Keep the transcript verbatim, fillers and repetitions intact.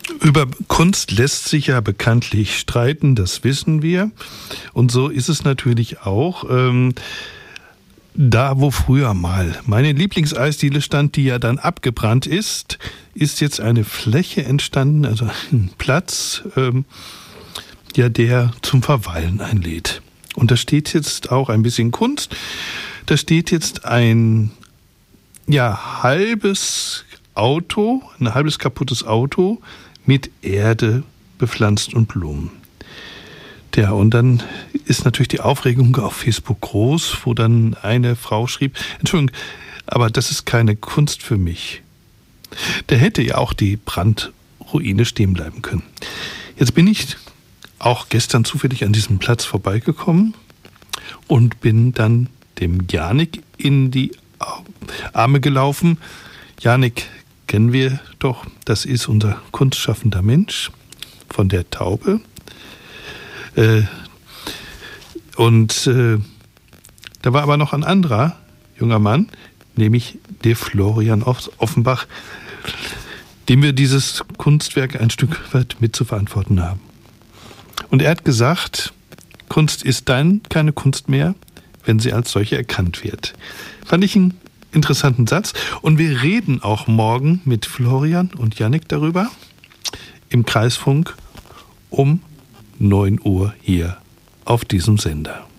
Über Kunst lässt sich ja bekanntlich streiten, das wissen wir. Und so ist es natürlich auch. Ähm, da, wo früher mal meine Lieblingseisdiele stand, die ja dann abgebrannt ist, ist jetzt eine Fläche entstanden, also ein Platz, ähm, ja, der zum Verweilen einlädt. Und da steht jetzt auch ein bisschen Kunst. Da steht jetzt ein, ja, halbes Auto, ein halbes kaputtes Auto mit Erde bepflanzt und Blumen. Ja, und dann ist natürlich die Aufregung auf Facebook groß, wo dann eine Frau schrieb, Entschuldigung, aber das ist keine Kunst für mich. Da hätte ja auch die Brandruine stehen bleiben können. Jetzt bin ich auch gestern zufällig an diesem Platz vorbeigekommen und bin dann dem Janik in die Arme gelaufen. Janik kennen wir doch, das ist unser kunstschaffender Mensch von der Taube. Äh, und äh, da war aber noch ein anderer junger Mann, nämlich der Florian Offenbach, dem wir dieses Kunstwerk ein Stück weit mit zu verantworten haben. Und er hat gesagt, Kunst ist dann keine Kunst mehr, wenn sie als solche erkannt wird. Fand ich einen interessanten Satz. Und wir reden auch morgen mit Florian und Jannik darüber im Kreisfunk um neun Uhr hier auf diesem Sender.